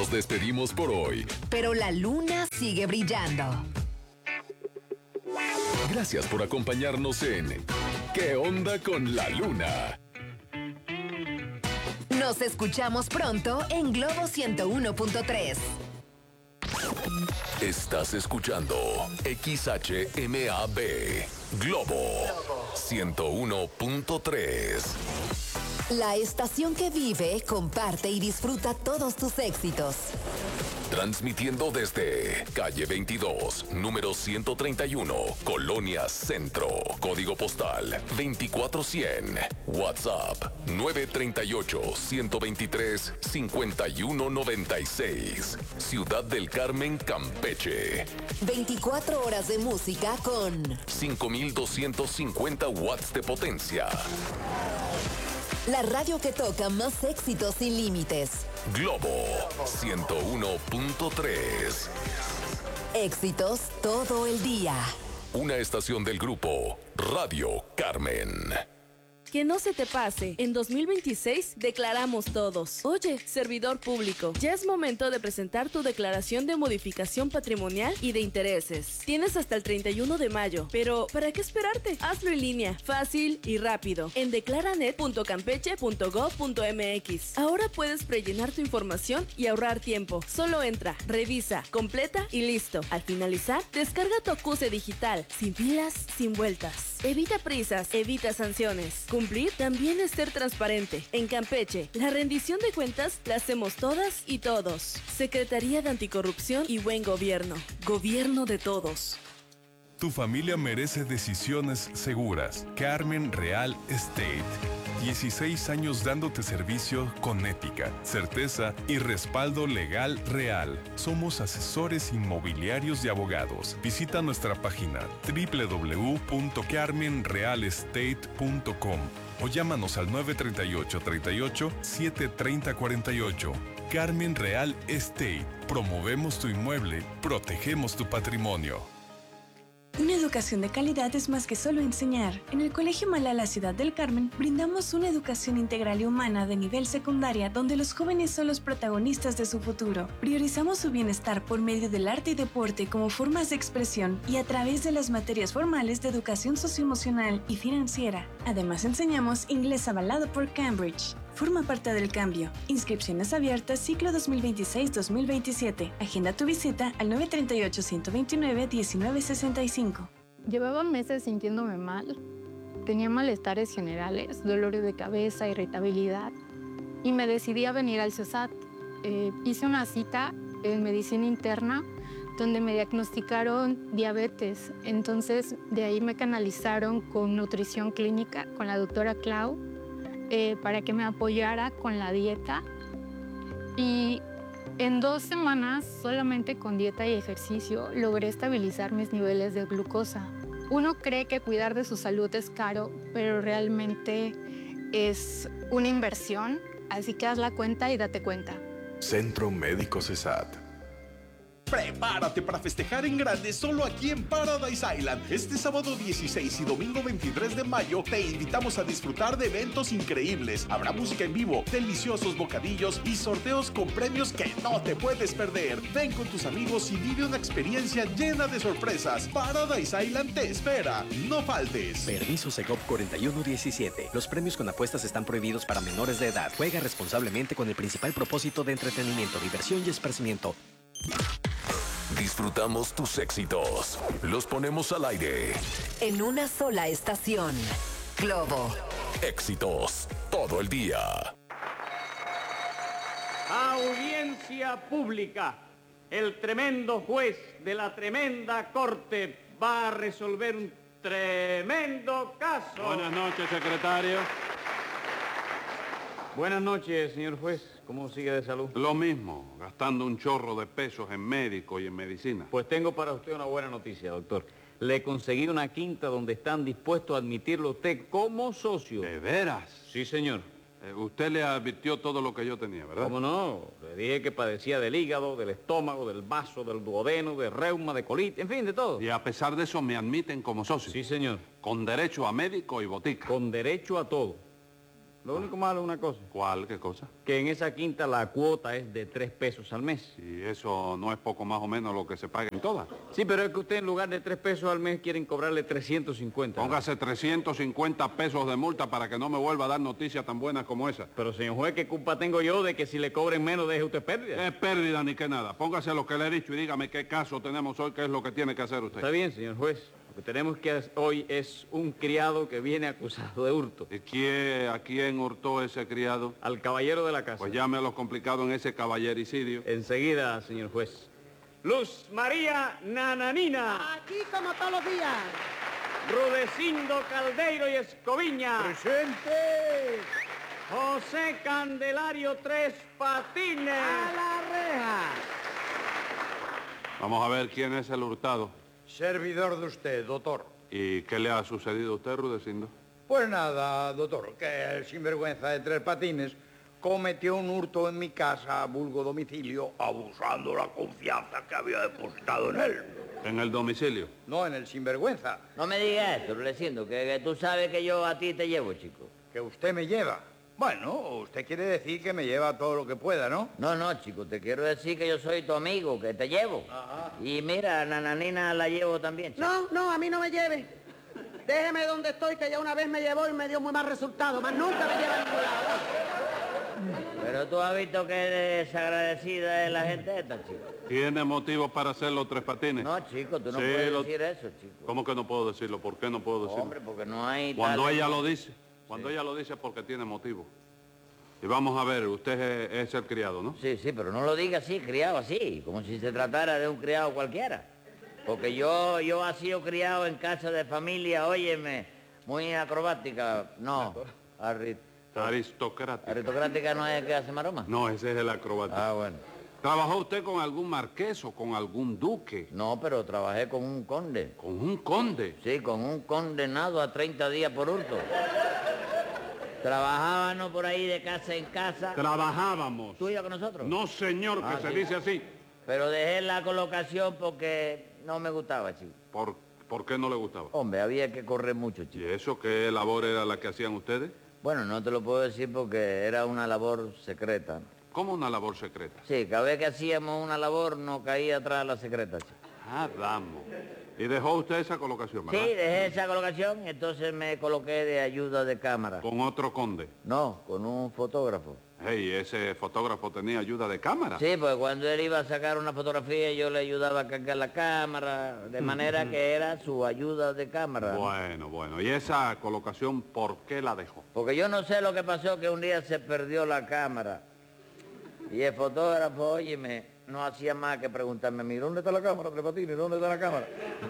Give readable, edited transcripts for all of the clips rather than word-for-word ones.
Nos despedimos por hoy, pero la luna sigue brillando. Gracias por acompañarnos en ¿Qué onda con la luna? Nos escuchamos pronto en Globo 101.3. Estás escuchando XHMAB Globo 101.3. La estación que vive, comparte y disfruta todos tus éxitos. Transmitiendo desde calle 22, número 131, Colonia Centro, código postal 24100, WhatsApp 938-123-5196, Ciudad del Carmen, Campeche. 24 horas de música con 5250 watts de potencia. La radio que toca más éxitos sin límites. Globo 101.3. Éxitos todo el día. Una estación del grupo Radio Carmen. Que no se te pase, en 2026 declaramos todos. Oye, servidor público, ya es momento de presentar tu declaración de modificación patrimonial y de intereses. Tienes hasta el 31 de mayo, pero ¿para qué esperarte? Hazlo en línea, fácil y rápido, en declaranet.campeche.gov.mx. Ahora puedes prellenar tu información y ahorrar tiempo. Solo entra, revisa, completa y listo. Al finalizar, descarga tu acuse digital, sin filas, sin vueltas. Evita prisas, evita sanciones. Cumplir también es ser transparente. En Campeche, la rendición de cuentas la hacemos todas y todos. Secretaría de Anticorrupción y Buen Gobierno. Gobierno de todos. Tu familia merece decisiones seguras. Carmen Real Estate. 16 años dándote servicio con ética, certeza y respaldo legal real. Somos asesores inmobiliarios y abogados. Visita nuestra página www.carmenrealestate.com o llámanos al 938-38-730-48. Carmen Real Estate. Promovemos tu inmueble, protegemos tu patrimonio. Una educación de calidad es más que solo enseñar. En el Colegio Malala Ciudad del Carmen brindamos una educación integral y humana de nivel secundaria donde los jóvenes son los protagonistas de su futuro. Priorizamos su bienestar por medio del arte y deporte como formas de expresión y a través de las materias formales de educación socioemocional y financiera. Además enseñamos inglés avalado por Cambridge. Forma parte del cambio. Inscripciones abiertas ciclo 2026-2027. Agenda tu visita al 938-129-1965. Llevaba meses sintiéndome mal. Tenía malestares generales, dolores de cabeza, irritabilidad. Y me decidí a venir al CESAT. Hice una cita en medicina interna donde me diagnosticaron diabetes. Entonces, de ahí me canalizaron con nutrición clínica, con la doctora Clau, para que me apoyara con la dieta. Y en 2 semanas, solamente con dieta y ejercicio, logré estabilizar mis niveles de glucosa. Uno cree que cuidar de su salud es caro, pero realmente es una inversión, así que haz la cuenta y date cuenta. Centro Médico CESAT. Prepárate para festejar en grande solo aquí en Paradise Island. Este sábado 16 y domingo 23 de mayo te invitamos a disfrutar de eventos increíbles. Habrá música en vivo, deliciosos bocadillos y sorteos con premios que no te puedes perder. Ven con tus amigos y vive una experiencia llena de sorpresas. Paradise Island te espera. No faltes. Permiso Segov 4117. Los premios con apuestas están prohibidos para menores de edad. Juega responsablemente con el principal propósito de entretenimiento, diversión y esparcimiento. Disfrutamos tus éxitos. Los ponemos al aire. En una sola estación. Globo. Éxitos todo el día. Audiencia pública. El tremendo juez de la tremenda corte va a resolver un tremendo caso. Buenas noches, secretario. Buenas noches, señor juez. ¿Cómo sigue de salud? Lo mismo, gastando un chorro de pesos en médico y en medicina. Pues tengo para usted una buena noticia, doctor. Le he conseguido una quinta donde están dispuestos a admitirlo usted como socio. ¿De veras? Sí, señor. Usted le advirtió todo lo que yo tenía, ¿verdad? ¿Cómo no? Le dije que padecía del hígado, del estómago, del vaso, del duodeno, de reuma, de colitis, en fin, de todo. Y a pesar de eso me admiten como socio. Sí, señor. Con derecho a médico y botica. Con derecho a todo. Lo único malo es una cosa. ¿Cuál? ¿Qué cosa? Que en esa quinta la cuota es de 3 pesos al mes. Y eso no es poco más o menos lo que se paga en todas. Sí, pero es que usted en lugar de 3 pesos al mes quieren cobrarle 350. Póngase 350 pesos de multa para que no me vuelva a dar noticias tan buenas como esa. Pero señor juez, ¿qué culpa tengo yo de que si le cobren menos deje usted pérdida? Es pérdida ni que nada. Póngase lo que le he dicho y dígame qué caso tenemos hoy, qué es lo que tiene que hacer usted. Está bien, señor juez. Lo que tenemos que hacer hoy es un criado que viene acusado de hurto. ¿Y a quién hurtó ese criado? Al caballero de la casa. Pues llámelo complicado en ese caballericidio. Enseguida, señor juez. Luz María Nananina. Aquí como todos los días. Rudecindo Caldeiro y Escoviña. ¡Presente! José Candelario Tres Patines. ¡A la reja! Vamos a ver quién es el hurtado. Servidor de usted, doctor. ¿Y qué le ha sucedido a usted, Rudecindo? Pues nada, doctor, que el sinvergüenza de Tres Patines cometió un hurto en mi casa, vulgo domicilio, abusando la confianza que había depositado en él. ¿En el domicilio? No, en el sinvergüenza. No me digas esto, Rudecindo, que tú sabes que yo a ti te llevo, chico. ¿Que usted me lleva? Bueno, usted quiere decir que me lleva todo lo que pueda, ¿no? No, chico, te quiero decir que yo soy tu amigo, que te llevo. Ajá. Y mira, a Nananina la llevo también, chico. No, a mí no me lleve. Déjeme donde estoy, que ya una vez me llevó y me dio muy mal resultado, más nunca me lleva a ningún lado. Pero tú has visto que desagradecida es la gente esta, chico. ¿Tiene motivos para hacerlo, Tres Patines? No, chico, tú no puedes decir eso, chico. ¿Cómo que no puedo decirlo? ¿Por qué no puedo decirlo? Hombre, porque no hay... Cuando ella lo dice. Cuando ella lo dice es porque tiene motivo. Y vamos a ver, usted es el criado, ¿no? Sí, pero no lo diga así, criado así, como si se tratara de un criado cualquiera. Porque yo he sido criado en casa de familia, óyeme, muy acrobática. No, aristocrática. Aristocrática no es el que hace maroma. No, ese es el acrobático. Ah, bueno. ¿Trabajó usted con algún marqués o con algún duque? No, pero trabajé con un conde. ¿Con un conde? Sí, con un condenado a 30 días por hurto. Trabajábamos por ahí de casa en casa. ¿Trabajábamos? ¿Tú ibas con nosotros? No, señor, que se dice así. Pero dejé la colocación porque no me gustaba, chico. ¿Por qué no le gustaba? Hombre, había que correr mucho, chico. ¿Y eso qué labor era la que hacían ustedes? Bueno, no te lo puedo decir porque era una labor secreta. ¿Cómo una labor secreta? Sí, cada vez que hacíamos una labor no caía atrás la secreta, chico. Ah, vamos. ¿Y dejó usted esa colocación, verdad? Sí, dejé esa colocación y entonces me coloqué de ayuda de cámara. ¿Con otro conde? No, con un fotógrafo. Hey, ¿ese fotógrafo tenía ayuda de cámara? Sí, pues cuando él iba a sacar una fotografía yo le ayudaba a cargar la cámara, de manera que era su ayuda de cámara. Bueno. ¿Y esa colocación por qué la dejó? Porque yo no sé lo que pasó, que un día se perdió la cámara. Y el fotógrafo, óyeme, no hacía más que preguntarme a mí, ¿dónde está la cámara, Tres Patines? ¿Dónde está la cámara?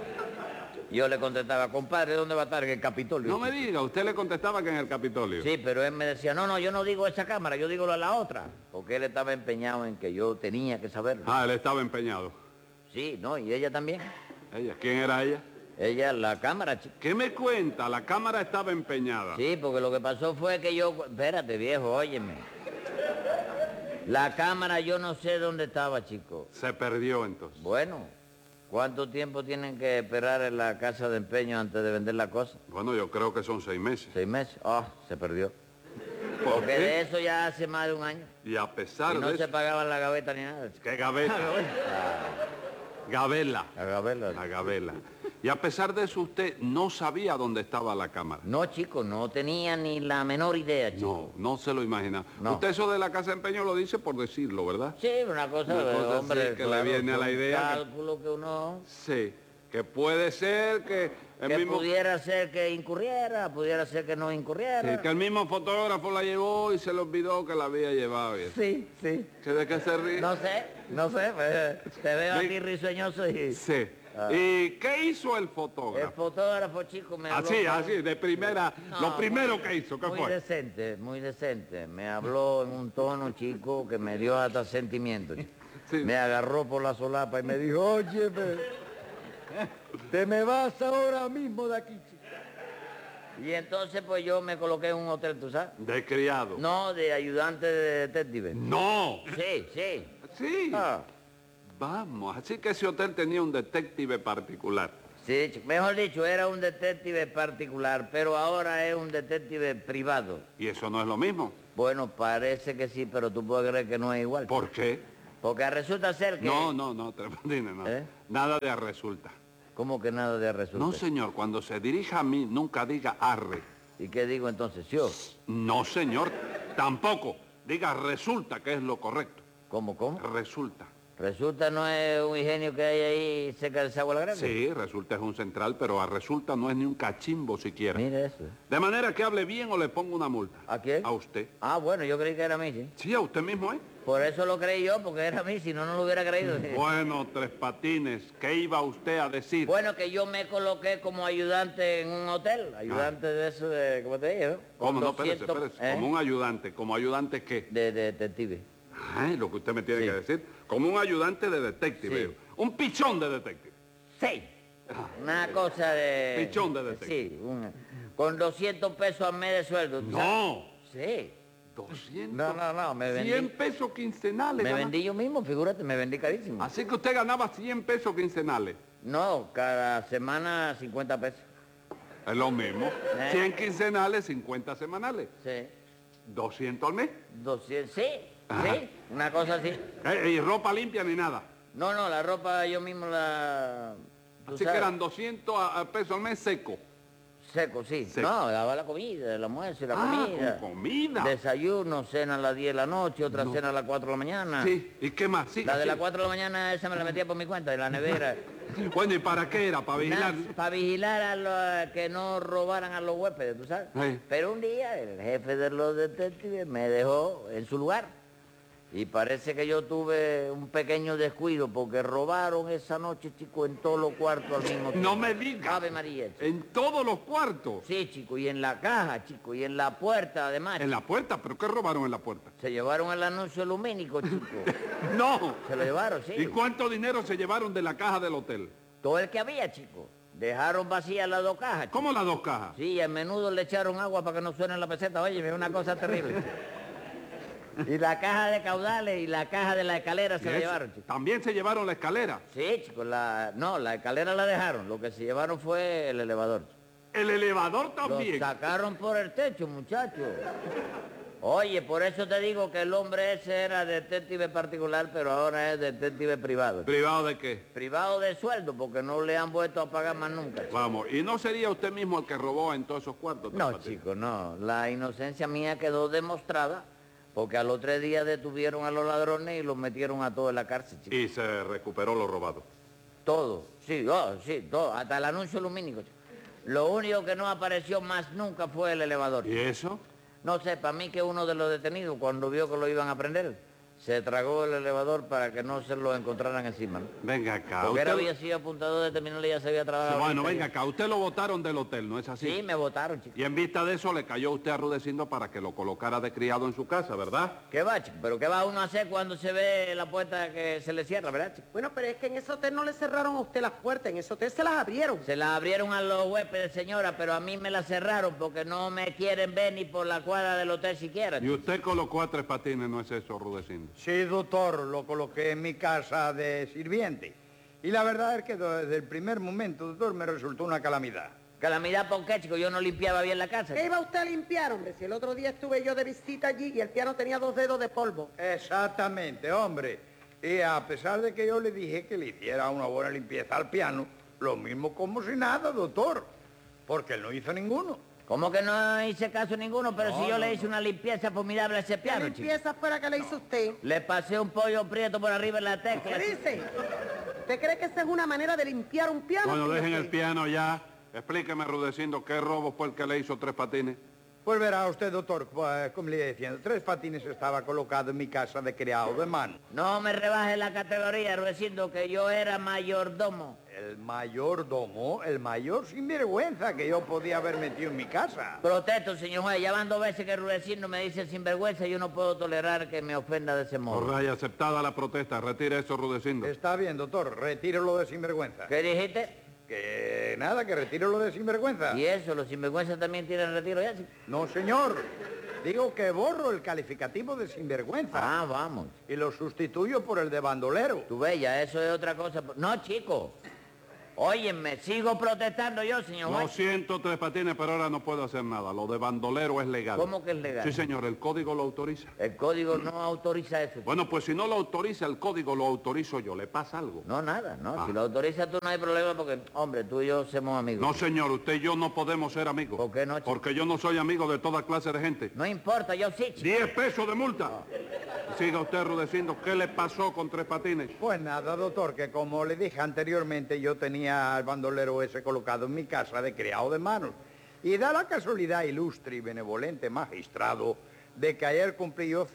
Yo le contestaba, compadre, ¿dónde va a estar? En el Capitolio. No me diga, usted le contestaba que en el Capitolio. Sí, pero él me decía, no, yo no digo esa cámara, yo digo la otra. Porque él estaba empeñado en que yo tenía que saberlo. Ah, él estaba empeñado. Sí, no, y ella también. ¿Ella? ¿Quién era ella? Ella, la cámara, chico. ¿Qué me cuenta? La cámara estaba empeñada. Sí, porque lo que pasó fue que yo... Espérate, viejo, óyeme. La cámara yo no sé dónde estaba, chico. Se perdió entonces. Bueno, ¿cuánto tiempo tienen que esperar en la casa de empeño antes de vender la cosa? Bueno, yo creo que son 6 meses. 6 meses. Ah, se perdió. ¿Por Porque qué? de eso ya hace más de un año. Y a pesar Y no de se eso... pagaban la gaveta ni nada. ¿Qué gaveta? Gabela. La gavela. La gabela. Y a pesar de eso usted no sabía dónde estaba la cámara. No, chico, no tenía ni la menor idea, chico. No se lo imaginaba. No. Usted eso de la casa de empeño lo dice por decirlo, ¿verdad? Sí, una cosa hombre, sí, que claro, le viene a la idea. Cálculo que uno... Sí, que puede ser que el mismo... pudiera ser que incurriera, pudiera ser que no incurriera. Sí, que el mismo fotógrafo la llevó y se le olvidó que la había llevado. Y eso. Sí. ¿De qué se ríe? No sé, pues, te veo aquí risueñoso y... Sí. ¿Y qué hizo el fotógrafo? El fotógrafo, chico, me habló... Así, de primera, lo primero que hizo, ¿qué fue? Muy decente. Me habló en un tono, chico, que me dio hasta sentimiento, chico. Sí. Me agarró por la solapa y me dijo, oye, te me vas ahora mismo de aquí, chico. Y entonces, pues, yo me coloqué en un hotel, ¿tú sabes? ¿De criado? No, de ayudante de detective. ¡No! Sí. Sí. Vamos, así que ese hotel tenía un detective particular. Sí, chico. Mejor dicho, era un detective particular, pero ahora es un detective privado. ¿Y eso no es lo mismo? Bueno, parece que sí, pero tú puedes creer que no es igual. ¿Por qué? Porque resulta ser que... No, Tres Patines, no. Nada de resulta. ¿Cómo que nada de resulta? No, señor, cuando se dirija a mí, nunca diga arre. ¿Y qué digo entonces, yo? No, señor, tampoco. Diga resulta, que es lo correcto. ¿Cómo? Resulta. ¿Resulta no es un ingenio que hay ahí cerca del Sagua la Grande? Sí, Resulta es un central, pero a Resulta no es ni un cachimbo siquiera. Mire eso. De manera que hable bien o le pongo una multa. ¿A quién? A usted. Ah, bueno, yo creí que era a mí, sí. Sí, a usted mismo, ¿eh? Por eso lo creí yo, porque era a mí, si no, no lo hubiera creído. Bueno, Tres Patines, ¿qué iba usted a decir? Bueno, que yo me coloqué como ayudante en un hotel. Ayudante de eso, ¿cómo te dije, no? ¿Cómo? No, espérese. Como un ayudante. ¿Como ayudante qué? De detective. Ay, lo que usted me tiene que decir. Como un ayudante de detective. Sí. Un pichón de detective. Sí. Una cosa de... Pichón de detective. Sí, con 200 pesos al mes de sueldo. ¿tú No. sabes? Sí. 200. No, me vendí. 100 pesos quincenales. Me vendí yo mismo, figúrate, me vendí carísimo. Así que usted ganaba 100 pesos quincenales. No, cada semana 50 pesos. Es lo mismo. 100 quincenales, 50 semanales. Sí. 200 al mes. 200, sí, sí, una cosa así. ¿Y ropa limpia ni nada? No, la ropa yo mismo la... Así que eran 200 pesos al mes seco. Seco, sí. Seco. No, daba la comida, el almuerzo y la comida. ¿Con comida? Desayuno, cena a las 10 de la noche, otra cena a las 4 de la mañana. Sí, ¿y qué más? Sí, La de las 4 de la mañana esa me la metía por mi cuenta, de la nevera. Bueno, ¿y para qué era? ¿Para vigilar? Para vigilar a los que no robaran a los huéspedes, ¿tú sabes? Sí. Pero un día el jefe de los detectives me dejó en su lugar. Y parece que yo tuve un pequeño descuido porque robaron esa noche, chico, en todos los cuartos al mismo tiempo. No me digas. Ave María, chico. ¿En todos los cuartos? Sí, chico, y en la caja, chico, y en la puerta, además. ¿En la puerta? ¿Pero qué robaron en la puerta? Se llevaron el anuncio lumínico, chico. ¡No! Se lo llevaron, sí. ¿Y cuánto dinero se llevaron de la caja del hotel? Todo el que había, chico. Dejaron vacías las 2 cajas, chico. ¿Cómo las 2 cajas? Sí, a menudo le echaron agua para que no suene la peseta. Oye, es una cosa terrible. Y la caja de caudales y la caja de la escalera se la llevaron, chico. ¿También se llevaron la escalera? Sí, chico, la escalera la dejaron. Lo que se llevaron fue el elevador. ¿El elevador Lo también? sacaron por el techo, muchacho. Oye, por eso te digo que el hombre ese era detective particular, pero ahora es detective privado. ¿Privado de qué? Privado de sueldo, porque no le han vuelto a pagar más nunca, chico. Vamos, ¿y no sería usted mismo el que robó en todos esos cuartos? No, chico, no. La inocencia mía quedó demostrada. Porque a los 3 días detuvieron a los ladrones y los metieron a todos en la cárcel, chico. Y se recuperó lo robado. Todo, sí, todo, hasta el anuncio lumínico, chico. Lo único que no apareció más nunca fue el elevador. ¿Y eso? No sé, para mí que uno de los detenidos, cuando vio que lo iban a prender, se tragó el elevador para que no se lo encontraran encima, ¿no? Venga acá. Porque él había sido apuntador de terminal y ya se había trabajado. Bueno, venga acá. Usted lo botaron del hotel, ¿no es así? Sí, me botaron, chico. Y en vista de eso le cayó usted a Rudecindo para que lo colocara de criado en su casa, ¿verdad? ¿Qué va, chico? ¿Pero qué va uno a hacer cuando se ve la puerta que se le cierra, verdad, chico? Bueno, pero es que en ese hotel no le cerraron a usted las puertas, en ese hotel se las abrieron. Se las abrieron a los huéspedes, señora, pero a mí me las cerraron porque no me quieren ver ni por la cuadra del hotel siquiera, chico. ¿Y usted colocó a Tres Patines, no es eso, Rudecindo? Sí, doctor, lo coloqué en mi casa de sirviente. Y la verdad es que desde el primer momento, doctor, me resultó una calamidad. ¿Calamidad por qué, chico? Yo no limpiaba bien la casa. ¿Qué iba usted a limpiar, hombre? Si el otro día estuve yo de visita allí y el piano tenía 2 dedos de polvo. Exactamente, hombre. Y a pesar de que yo le dije que le hiciera una buena limpieza al piano, lo mismo como si nada, doctor. Porque él no hizo ninguno. ¿Cómo que no hice caso ninguno? Pero si yo le hice una limpieza formidable a ese piano, ¿Qué limpieza fuera que le hizo usted? Le pasé un pollo prieto por arriba en la tecla. ¿Qué dice? ¿Usted cree que esa es una manera de limpiar un piano? Bueno, dejen el piano ya. Explíqueme, Rudecindo, ¿qué robo fue el que le hizo Tres Patines? Pues verá usted, doctor, como le iba diciendo, Tres Patines estaba colocado en mi casa de criado de mano. No me rebaje la categoría, Rudecindo, que yo era mayordomo. El mayordomo, el mayor sinvergüenza que yo podía haber metido en mi casa. Protesto, señor juez, ya van 2 veces que Rudecindo me dice sinvergüenza y yo no puedo tolerar que me ofenda de ese modo. Corray, aceptada la protesta, retire eso, Rudecindo. Está bien, doctor, retírelo de sinvergüenza. ¿Qué dijiste? Que nada, que retírelo de sinvergüenza. ¿Y eso, los sinvergüenzas también tienen retiro ya? ¿Sí? No, señor. Digo que borro el calificativo de sinvergüenza. Ah, vamos. Y lo sustituyo por el de bandolero. Tú ves, ya eso es otra cosa. No, chico. Óyeme, sigo protestando yo, señor Lo juez. siento, Tres Patines, pero ahora no puedo hacer nada. Lo de bandolero es legal. ¿Cómo que es legal? Sí, señor, el código lo autoriza. El código no autoriza eso. Bueno, pues si no lo autoriza el código, lo autorizo yo. ¿Le pasa algo? No, nada, no. Ah. Si lo autoriza tú no hay problema porque, hombre, tú y yo somos amigos. No, señor, usted y yo no podemos ser amigos. ¿Por qué no, chico? Porque yo no soy amigo de toda clase de gente. No importa, yo sí, chico. 10 pesos de multa. Siga usted rudeciendo. ¿Qué le pasó con Tres Patines? Pues nada, doctor, que como le dije anteriormente, yo tenía al bandolero ese colocado en mi casa de criado de manos. Y da la casualidad ilustre y benevolente magistrado de que ayer cumplí yo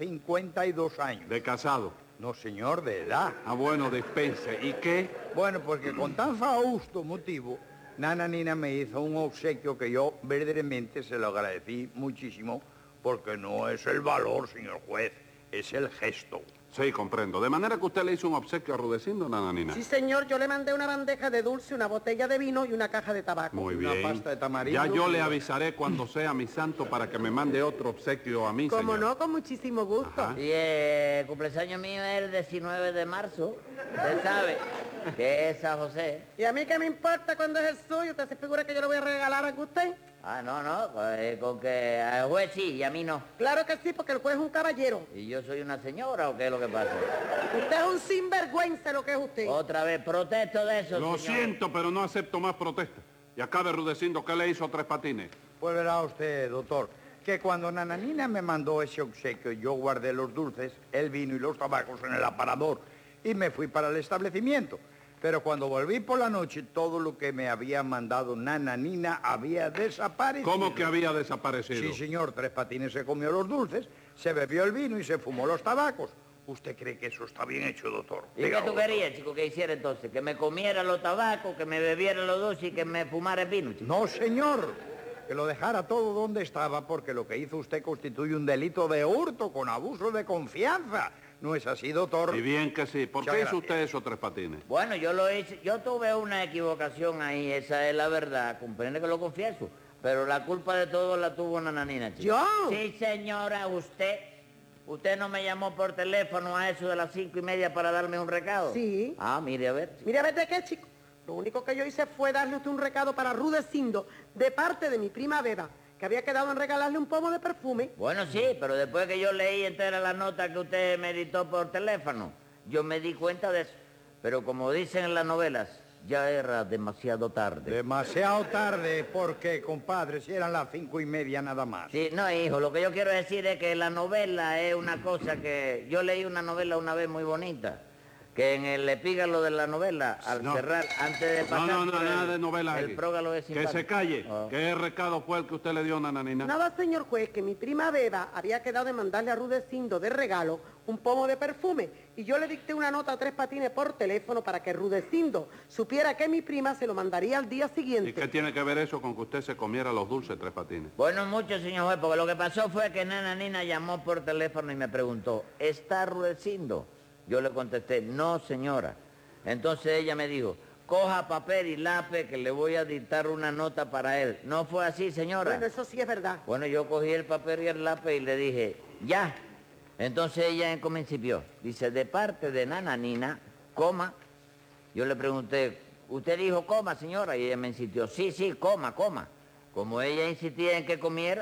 52 años. ¿De casado? No, señor, de edad. Ah, bueno, dispense. ¿Y qué? Bueno, porque con tan fausto motivo, Nana Nina me hizo un obsequio que yo verdaderamente se lo agradecí muchísimo, porque no es el valor, señor juez, es el gesto. Sí, comprendo. De manera que usted le hizo un obsequio a Rudecindo, Nananina. Sí, señor, yo le mandé una bandeja de dulce, una botella de vino y una caja de tabaco. Muy Una bien. pasta de tamarindo. Ya yo le avisaré cuando sea mi santo para que me mande otro obsequio a mí, Como señor. no, con muchísimo gusto. Ajá. Y el cumpleaños mío es el 19 de marzo. Usted sabe que es San José. ¿Y a mí qué me importa cuándo es el suyo? ¿Usted se figura que yo le voy a regalar a usted? Ah, no, pues, con que al juez sí y a mí no. Claro que sí, porque el juez es un caballero. ¿Y yo soy una señora o qué es lo que pasa? Usted es un sinvergüenza lo que es usted. Otra vez, protesto de eso, Lo señor. siento, pero no acepto más protestas. Y acabe Rudecindo, ¿qué le hizo Tres Patines? Pues verá usted, doctor, que cuando Nananina me mandó ese obsequio, yo guardé los dulces, el vino y los tabacos en el aparador y me fui para el establecimiento. Pero cuando volví por la noche, todo lo que me había mandado Nananina había desaparecido. ¿Cómo que había desaparecido? Sí, señor, Tres Patines se comió los dulces, se bebió el vino y se fumó los tabacos. ¿Usted cree que eso está bien hecho, doctor? ¿Y qué tú querías, chico, que hiciera entonces? ¿Que me comiera los tabacos, que me bebiera los dulces y que me fumara el vino, chico? No, señor, que lo dejara todo donde estaba porque lo que hizo usted constituye un delito de hurto con abuso de confianza. ¿No es así, doctor? Y bien que sí. ¿Por Muchas qué hizo gracias. usted eso, Tres Patines? Bueno, yo lo hice, yo tuve una equivocación ahí, esa es la verdad, comprende que lo confieso. Pero la culpa de todo la tuvo Nananina, chico. ¿Yo? Sí, señora, usted. ¿Usted no me llamó por teléfono a eso de las 5:30 para darme un recado? Sí. Ah, mire, a ver. chico. Mire a ver de qué, chico. Lo único que yo hice fue darle a usted un recado para Rudecindo de parte de mi prima Beba, que había quedado en regalarle un pomo de perfume. Bueno, sí, pero después que yo leí entera la nota que usted me dictó por teléfono, yo me di cuenta de eso. Pero como dicen en las novelas, ya era demasiado tarde. Demasiado tarde, porque, compadre, si eran las 5:30 nada más. Sí, no, hijo, lo que yo quiero decir es que la novela es una cosa que... Yo leí una novela una vez muy bonita, que en el epígalo de la novela, al No. cerrar, antes de pasar... No, por nada el- de novela El aquí. prógalo es Que simpático. se calle. Ah. ¿Qué recado fue el que usted le dio, Nananina? Nada, señor juez, que mi prima Beba había quedado en mandarle a Rudecindo de regalo un pomo de perfume y yo le dicté una nota a Tres Patines por teléfono para que Rudecindo supiera que mi prima se lo mandaría al día ¿Y siguiente. qué tiene que ver eso con que usted se comiera los dulces, Tres Patines? Bueno, mucho, señor juez, porque lo que pasó fue que Nananina llamó por teléfono y me preguntó, ¿está Rudecindo? Yo le contesté, no, señora. Entonces ella me dijo, coja papel y lápiz que le voy a dictar una nota para él. ¿No fue así, señora? Bueno, eso sí es verdad. Bueno, yo cogí el papel y el lápiz y le dije, ya. Entonces ella en principio dice, de parte de Nananina, coma. Yo le pregunté, ¿usted dijo coma, señora? Y ella me insistió, sí, coma, coma. Como ella insistía en que comiera,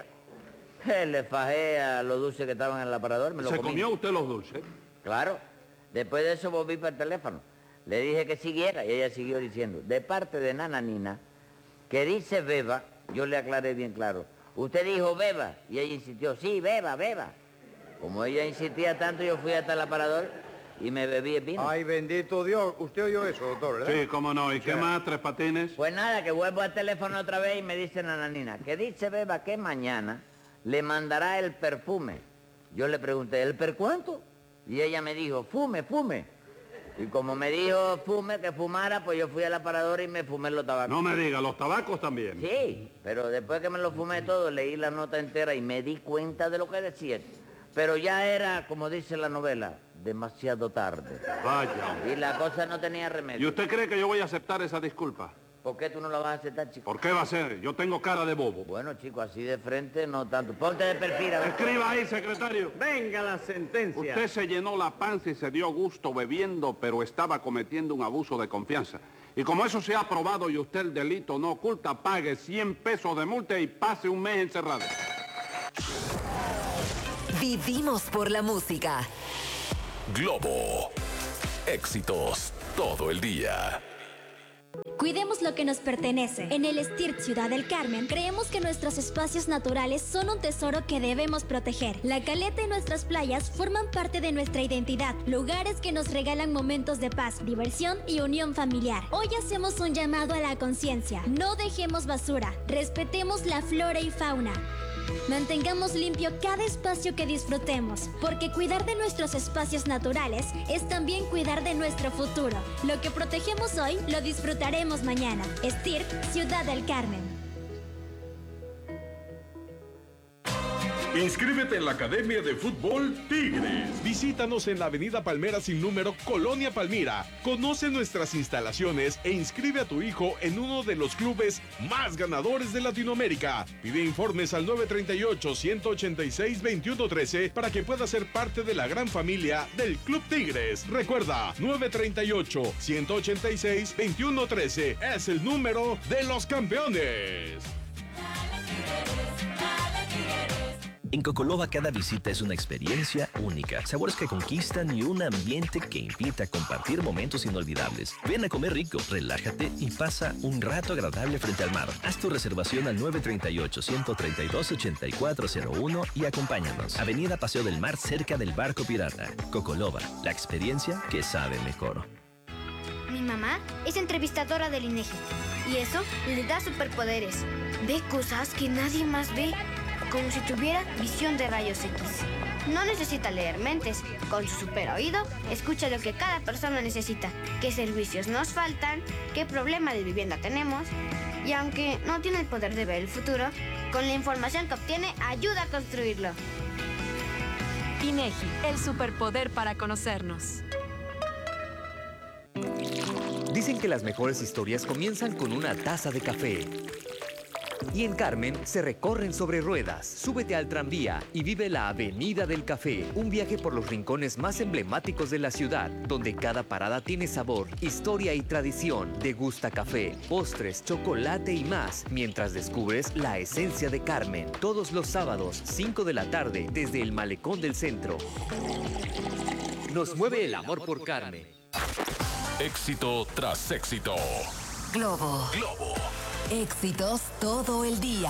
le fajé a los dulces que estaban en el aparador, me lo ¿Se comí. comió usted los dulces? Claro. Después de eso volví para el teléfono. Le dije que siguiera y ella siguió diciendo, de parte de Nananina, que dice Beba, yo le aclaré bien claro, usted dijo Beba, y ella insistió, sí, Beba, Beba. Como ella insistía tanto, yo fui hasta el aparador y me bebí el vino. Ay, bendito Dios. ¿Usted oyó eso, doctor, verdad? Sí, cómo no. ¿Y qué más, Tres Patines? Pues nada, que vuelvo al teléfono otra vez y me dice Nananina, que dice Beba que mañana le mandará el perfume. Yo le pregunté, ¿el per cuánto? Y ella me dijo, fume, fume. Y como me dijo fume, que fumara, pues yo fui al aparador y me fumé los tabacos. No me diga, ¿los tabacos también? Sí, pero después que me lo fumé todo, leí la nota entera y me di cuenta de lo que decía. Pero ya era, como dice la novela, demasiado tarde. Vaya. Y la cosa no tenía ¿Y remedio. usted cree que yo voy a aceptar esa disculpa? ¿Por qué tú no la vas a aceptar, chico? ¿Por qué va a ser? Yo tengo cara de bobo. Bueno, chico, así de frente no tanto. Ponte de perfil, a ver. Escriba ahí, secretario. Venga la sentencia. Usted se llenó la panza y se dio gusto bebiendo, pero estaba cometiendo un abuso de confianza. Y como eso se ha aprobado y usted el delito no oculta, pague 100 pesos de multa y pase un mes encerrado. Vivimos por la música. Globo. Éxitos todo el día. Cuidemos lo que nos pertenece. En el STIRT Ciudad del Carmen, creemos que nuestros espacios naturales son un tesoro que debemos proteger. La caleta y nuestras playas forman parte de nuestra identidad, lugares que nos regalan momentos de paz, diversión y unión familiar. Hoy hacemos un llamado a la conciencia. No dejemos basura, respetemos la flora y fauna. Mantengamos limpio cada espacio que disfrutemos, porque cuidar de nuestros espacios naturales es también cuidar de nuestro futuro. Lo que protegemos hoy, lo disfrutaremos mañana. STIRT, Ciudad del Carmen. Inscríbete en la Academia de Fútbol Tigres. Visítanos en la Avenida Palmera sin número, Colonia Palmira. Conoce nuestras instalaciones e inscribe a tu hijo en uno de los clubes más ganadores de Latinoamérica. Pide informes al 938-186-2113 para que pueda ser parte de la gran familia del Club Tigres. Recuerda, 938-186-2113 es el número de los campeones. En Cocoloba cada visita es una experiencia única, sabores que conquistan y un ambiente que invita a compartir momentos inolvidables. Ven a comer rico, relájate y pasa un rato agradable frente al mar. Haz tu reservación al 938-132-8401 y acompáñanos. Avenida Paseo del Mar, cerca del Barco Pirata. Cocoloba, la experiencia que sabe mejor. Mi mamá es entrevistadora del INEGI y eso le da superpoderes. Ve cosas que nadie más ve, como si tuviera visión de rayos X. No necesita leer mentes. Con su super oído, escucha lo que cada persona necesita, qué servicios nos faltan, qué problema de vivienda tenemos. Y aunque no tiene el poder de ver el futuro, con la información que obtiene, ayuda a construirlo. INEGI, el superpoder para conocernos. Dicen que las mejores historias comienzan con una taza de café. Y en Carmen se recorren sobre ruedas. Súbete al tranvía y vive la Avenida del Café, un viaje por los rincones más emblemáticos de la ciudad, donde cada parada tiene sabor, historia y tradición. Degusta café, postres, chocolate y más, mientras descubres la esencia de Carmen. Todos los sábados, 5 de la tarde, desde el Malecón del Centro. Nos mueve el amor por Carmen. Éxito tras éxito. Globo. Éxitos todo el día.